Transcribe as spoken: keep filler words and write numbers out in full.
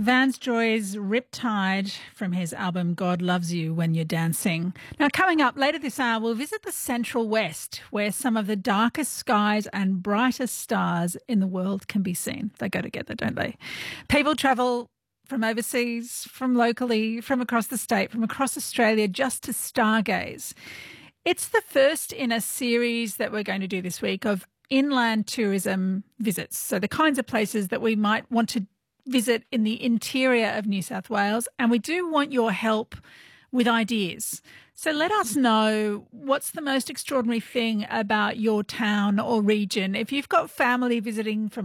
Vance Joy's Riptide from his album God Loves You When You're Dancing. Now, coming up later this hour, we'll visit the Central West, where some of the darkest skies and brightest stars in the world can be seen. They go together, don't they? People travel from overseas, from locally, from across the state, from across Australia, just to stargaze. It's the first in a series that we're going to do this week of inland tourism visits. So the kinds of places that we might want to visit in the interior of New South Wales, and we do want your help with ideas. So let us know what's the most extraordinary thing about your town or region. If you've got family visiting from